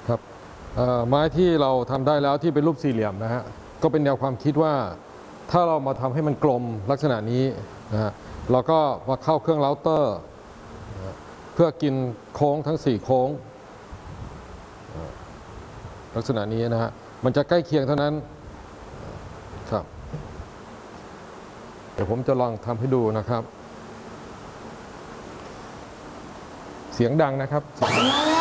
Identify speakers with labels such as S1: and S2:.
S1: ครับไม้ที่เราทำได้แล้วที่เป็นรูปสี่เหลี่ยมนะฮะก็เป็นแนวความคิดว่าถ้าเรามาทำให้มันกลมลักษณะนี้นะฮะเราก็มาเข้าเครื่องเราเตอร์เพื่อกินโค้งทั้ง4โค้งลักษณะนี้นะฮะมันจะใกล้เคียงเท่านั้นครับเดี๋ยวผมจะลองทำให้ดูนะครับเสียงดังนะครับ